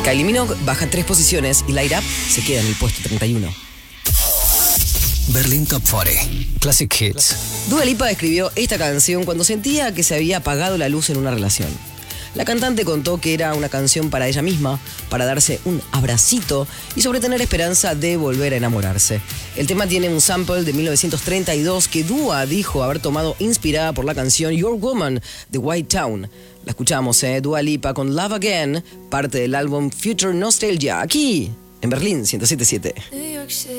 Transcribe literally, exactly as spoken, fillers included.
Kylie Minogue baja tres posiciones y Light Up se queda en el puesto treinta y uno. Berlin Top cuarenta. Classic Hits. Dua Lipa escribió esta canción cuando sentía que se había apagado la luz en una relación. La cantante contó que era una canción para ella misma, para darse un abracito y sobre tener esperanza de volver a enamorarse. El tema tiene un sample de mil novecientos treinta y dos que Dua dijo haber tomado inspirada por la canción Your Woman de White Town. La escuchamos, ¿eh? Dua Lipa con Love Again, parte del álbum Future Nostalgia, aquí en Berlín ciento siete punto siete.